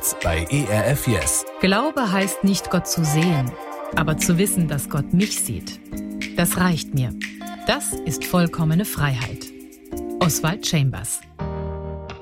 Jetzt bei ERF Yes. Glaube heißt nicht, Gott zu sehen, aber zu wissen, dass Gott mich sieht. Das reicht mir. Das ist vollkommene Freiheit. Oswald Chambers.